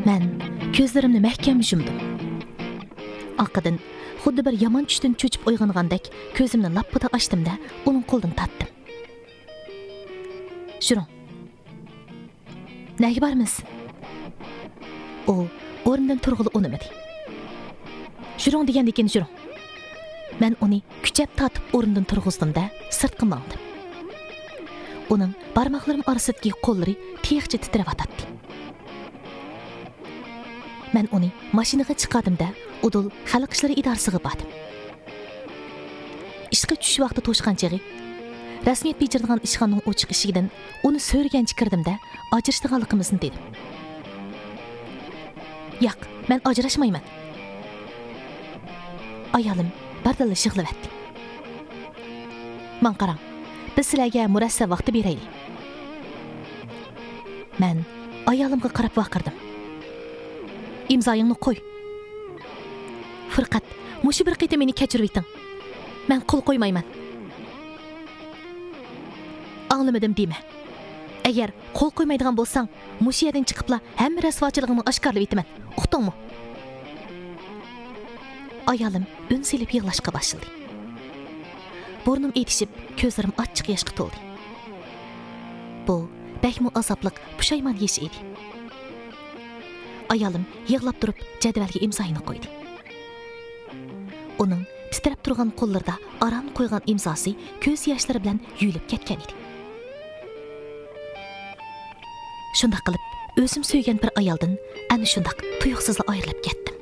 Mən gözlərimni məhkəm yumdum. Arqadan xuddi bir yaman tushdan cho'chib uyg'ongandek ko'zimni lappida ochdimda uning qo'lidan tatdim. Juring. Nega bormiz? U o'rnidan turg'ili unimadi. Juring degandekin juring. Men uni kuchab tortib o'rnidan turg'izdimda sirtqa mangdim. Uning barmoqlarim orasidagi qo'llari tiyaqcha titrab atadi. Men uni mashinaga chiqardimda udul xalq ishlari idorasiga bordim. Ishga tushish vaqti to'shgan chig'i rasmiyat bejirdigan ishxonaning ochiq eshigidan uni so'rgancha kirdimda ajrashdiganligimizni dedim. Yo'q, men ajrashmayman. Ayolim bardalla yig'layapti. Men qarang, biz sizlarga murassab vaqt beraylik. Men ayolimga qarab vaqirdim. İmzayını qo'y. Fırqat, mushu bir qitim meni kechirib eting. Men qo'l qo'ymayman. Anglamadim deyma. Agar qo'l qo'ymaydigan bo'lsang, mushu yerdan chiqibla hamma rasvochiligimni oshkorlab etaman. Uqdingmi? Ayolim un silib yig'lashga boshladi. Burnim etishib, ko'zlarim ochiq yoshga to'ldi. Bu bakmu azobliq pushaymon yesh edi. Ayolim yig'lab turib jadvalga imzoyini qo'ydi. Uning titrab turgan qo'llarida aram qo'ygan imzosi ko'z yoshlari bilan yuyilib ketgan edi. Shunday qilib, o'zim suygan bir ayoldan ana shunday tuyuqsizla ayrilib ketdim.